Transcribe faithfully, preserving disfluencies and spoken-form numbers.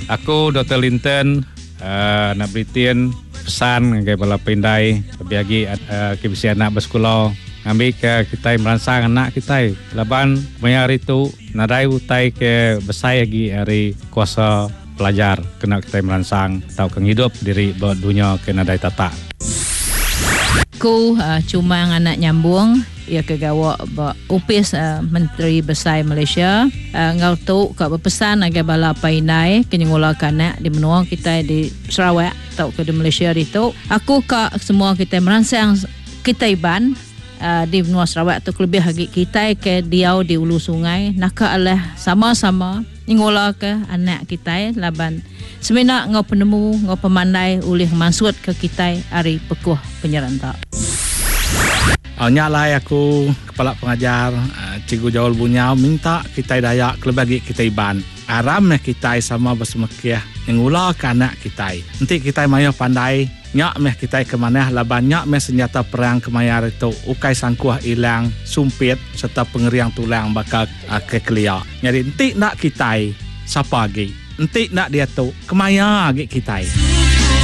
Aku Doktor Linton uh, nak berikan pesan ke bala pindai lebih lagi uh, ke bisi anak bersekolah ambil ke kita merangsang anak kita laban hari itu nadai utai ke besar lagi hari kuasa pelajar kena kita merangsang tahu kang hidup diri buat dunia ke nadai tata. Aku uh, cuma anak nyambung ia kegawa upis uh, Menteri Besar Malaysia uh, ngau tu ka berpesan agar bala painai kenyengula kanak di menua kita di Sarawak tau ke di Malaysia itu aku ka semua kita merangsang kita iban uh, di menua Sarawak tu lebih lagi kita ke diau di ulu sungai nak oleh sama-sama nyengula ke anak kita laban semenak ngau penemu ngau pemandai oleh maksud ke kita hari pekuh penyerentak. Oh, nyalai aku kepala pengajar uh, Cikgu Jaul Bunyau minta kita dayak kelebagi kita iban aram kita sama bersemekiah ngula ke anak kita nanti kita mayo pandai nyak meh kita ke mana laban nyak meh senjata perang kemayar itu ukai sangkuah ilang sumpit serta pengeriang tulang bakal uh, ke kelia jadi nanti nak kita siapa lagi nanti nak dia tu kemaya lagi kita